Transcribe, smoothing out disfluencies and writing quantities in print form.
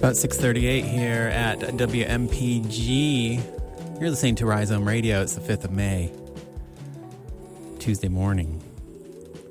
About 6:38 here at WMPG. You're listening to Rhizome Radio. It's the 5th of May, Tuesday morning.